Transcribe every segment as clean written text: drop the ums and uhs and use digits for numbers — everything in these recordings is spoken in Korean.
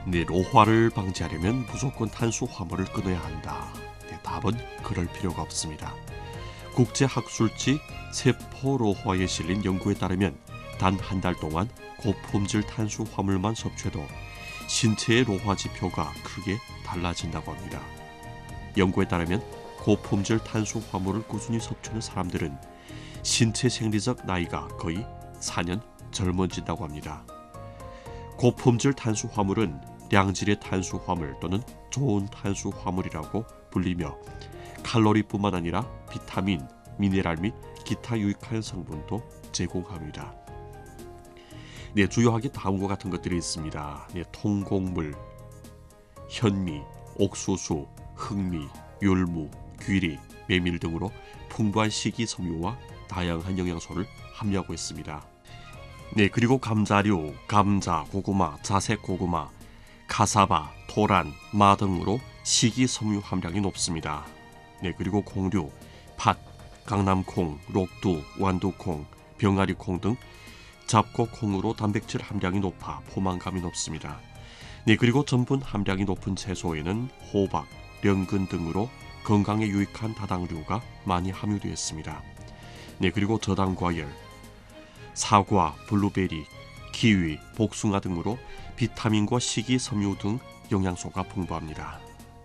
네, 로화를 방지하려면 무조건 탄수화물을 끊어야 한다. 네, 답은 그럴 필요가 없습니다. 국제학술지 세포로화에 실린 연구에 따르면 단 한 달 동안 고품질 탄수화물만 섭취해도 신체의 로화 지표가 크게 달라진다고 합니다. 연구에 따르면 고품질 탄수화물을 꾸준히 섭취하는 사람들은 신체 생리적 나이가 거의 4년 젊어진다고 합니다. 고품질 탄수화물은 양질의 탄수화물 또는 좋은 탄수화물이라고 불리며 칼로리뿐만 아니라 비타민, 미네랄 및 기타 유익한 성분도 제공합니다. 네, 주요하게 다음과 같은 것들이 있습니다. 네, 통곡물, 현미, 옥수수, 흑미, 율무, 귀리, 메밀 등으로 풍부한 식이섬유와 다양한 영양소를 함유하고 있습니다. 네, 그리고 감자류, 감자, 고구마, 자색 고구마, 카사바, 토란, 마 등으로 식이섬유 함량이 높습니다. 네, 그리고 콩류, 팥, 강남콩, 록두, 완두콩, 병아리콩 등 잡곡콩으로 단백질 함량이 높아 포만감이 높습니다. 네, 그리고 전분 함량이 높은 채소에는 호박, 령근 등으로 건강에 유익한 다당류가 많이 함유되어 있습니다. 네, 그리고 저당과일, 사과, 블루베리, 키위, 복숭아 등으로 비타민과 식이섬유 등 영양소가 풍부합니다.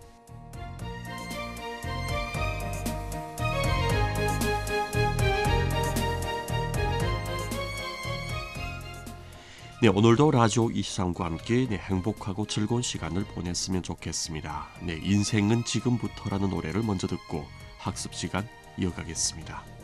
네, 오늘도 라디오 이시상과 함께 행복하고 즐거운 시간을 보냈으면 좋겠습니다. 네, 인생은 지금부터라는 노래를 먼저 듣고 학습 시간 이어가겠습니다.